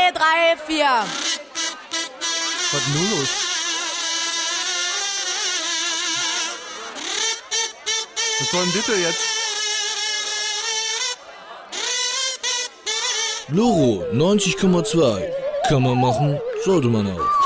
3, 4. Was ist nun los? Was soll denn bitte jetzt? Loro 90,2. Kann man machen, sollte man auch.